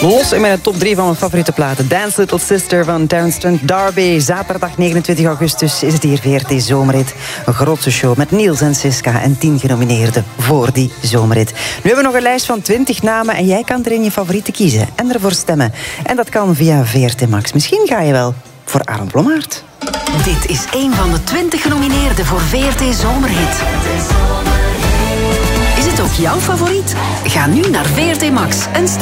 Los in mijn top 3 van mijn favoriete platen. Dance Little Sister van Terence Trent D'Arby. Zaterdag 29 augustus is het hier VRT Zomerrit. Een grote show met Niels en Siska en 10 genomineerden voor die zomerrit. Nu hebben we nog een lijst van 20 namen en jij kan erin je favoriete kiezen en ervoor stemmen. En dat kan via VRT Max. Misschien ga je wel voor Aaron Blommaert. Dit is een van de 20 genomineerden voor VRT Zomerhit. Is het ook jouw favoriet? Ga nu naar VRT Max en stem.